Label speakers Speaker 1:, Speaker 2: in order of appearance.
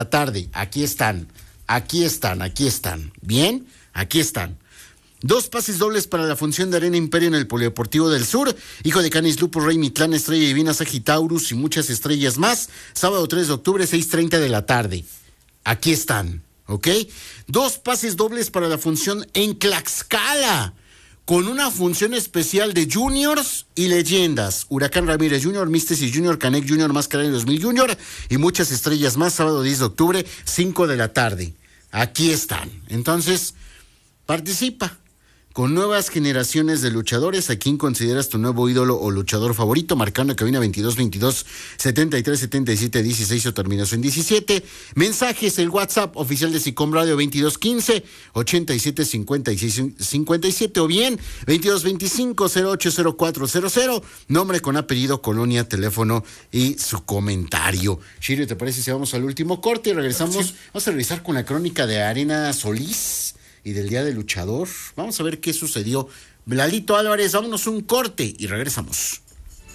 Speaker 1: la tarde. Aquí están. Bien, aquí están. 2 pases dobles para la función de Arena Imperio en el Polideportivo del Sur. Hijo de Canis, Lupus, Rey, Mitlán, Estrella Divina, Sagitaurus y muchas estrellas más. Sábado 3 de octubre, 6:30 de la tarde. Aquí están, ¿ok? 2 pases dobles para la función en Tlaxcala, con una función especial de juniors y leyendas. Huracán Ramírez Jr., Místesis Jr., Canek Jr., Máscara en 2000 Jr. y muchas estrellas más. Sábado 10 de octubre, 5 de la tarde. Aquí están. Entonces, participa. Con nuevas generaciones de luchadores, ¿a quién consideras tu nuevo ídolo o luchador favorito? Marcando cabina 2222-7377-16 o terminación 17. Mensajes, el WhatsApp oficial de SICOM Radio 2215-875657 o bien 2225-080400. Nombre con apellido, colonia, teléfono y su comentario. Shirio, ¿te parece si vamos al último corte y regresamos? Sí. Vamos a revisar con la crónica de Arena Solís y del Día del Luchador. Vamos a ver qué sucedió. Lalito Álvarez, vámonos un corte y regresamos.